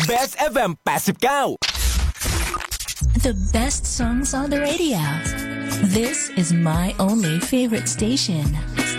Best FM 89 The best songs on the radio. This is my only favorite station.